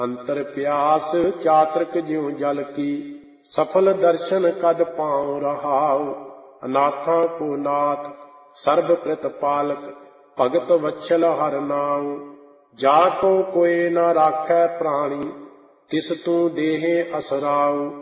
ਅੰਤਰ ਪਿਆਸ ਚਾਤ੍ਰਿਕ ਜਿਉ ਜਲ ਕੀ, ਸਫਲ ਦਰਸ਼ਨ ਕਦ ਪਾਉ ਰਹਾਉ। ਅਨਾਥਾਂ ਕੋ ਨਾਥ ਸਰਬ ਪ੍ਰਤਪਾਲਕ, ਭਗਤ ਵਛਲ ਹਰਿ ਨਾਉ। ਜਾ ਕੋ ਕੋਇ ਨ ਰਾਖੈ ਪ੍ਰਾਣੀ, ਤਿਸ ਤੂੰ ਦੇਹ ਅਸਰਾਉ।